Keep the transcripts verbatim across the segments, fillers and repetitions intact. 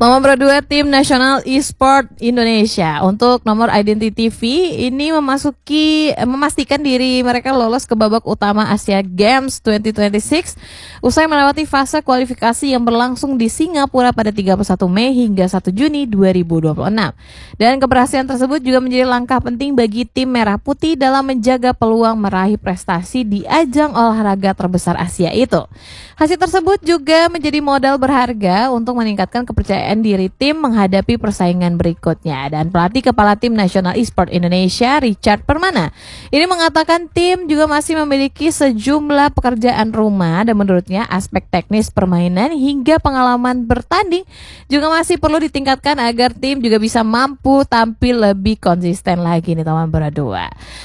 Nomor dua, tim nasional e-sport Indonesia untuk nomor Identity T V ini memasuki memastikan diri mereka lolos ke babak utama Asia Games dua ribu dua puluh enam usai melewati fase kualifikasi yang berlangsung di Singapura pada tiga puluh satu Mei hingga satu Juni dua ribu dua puluh enam. Dan keberhasilan tersebut juga menjadi langkah penting bagi tim Merah Putih dalam menjaga peluang meraih prestasi di ajang olahraga terbesar Asia itu. Hasil tersebut juga menjadi modal berharga untuk meningkatkan kepercayaan diri tim menghadapi persaingan berikutnya. Dan pelatih kepala tim nasional e-sport Indonesia Richard Permana ini mengatakan tim juga masih memiliki sejumlah pekerjaan rumah dan menurutnya aspek teknis permainan hingga pengalaman bertanding juga masih perlu ditingkatkan agar tim juga bisa mampu tampil lebih konsisten lagi nih teman berdua.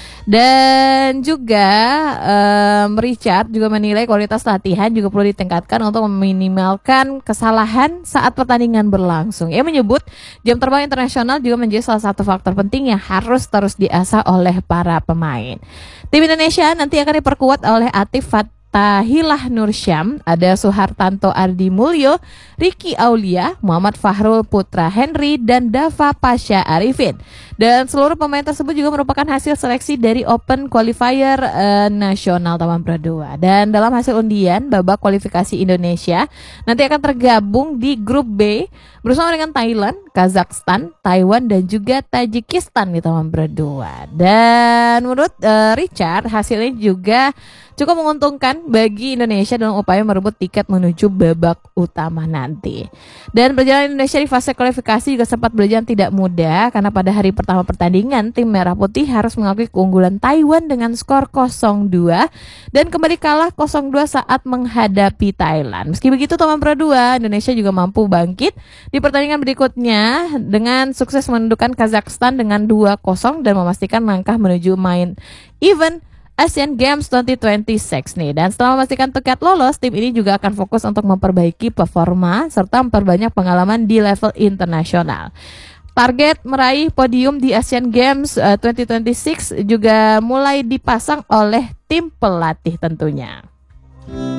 Dan juga um, Richard juga menilai kualitas latihan juga perlu ditingkatkan untuk meminimalkan kesalahan saat pertandingan berlangsung. Ia menyebut jam terbang internasional juga menjadi salah satu faktor penting yang harus terus diasah oleh para pemain. Tim Indonesia nanti akan diperkuat oleh Atif Fattahilah Nursyam, ada Suhartanto Ardi Mulyo, Ricky Aulia, Muhammad Fahrul Putra Henry, dan Dava Pasha Arifin. Dan seluruh pemain tersebut juga merupakan hasil seleksi dari Open Qualifier uh, nasional teman berdua. Dan dalam hasil undian babak kualifikasi Indonesia nanti akan tergabung di grup B bersama dengan Thailand, Kazakhstan, Taiwan, dan juga Tajikistan nih teman berdua. Dan menurut uh, Richard hasilnya juga cukup menguntungkan bagi Indonesia dalam upaya merebut tiket menuju babak utama nanti. Dan perjalanan Indonesia di fase kualifikasi juga sempat berjalan tidak mudah karena pada hari pertama pertandingan tim Merah Putih harus mengakui keunggulan Taiwan dengan skor nol dua dan kembali kalah nol dua saat menghadapi Thailand. Meski begitu teman berdua, Indonesia juga mampu bangkit di pertandingan berikutnya dengan sukses menundukkan Kazakhstan dengan dua kosong dan memastikan langkah menuju main event Asian Games dua ribu dua puluh enam nih. Dan setelah memastikan tiket lolos, tim ini juga akan fokus untuk memperbaiki performa serta memperbanyak pengalaman di level internasional. Target meraih podium di Asian Games uh, dua ribu dua puluh enam juga mulai dipasang oleh tim pelatih tentunya.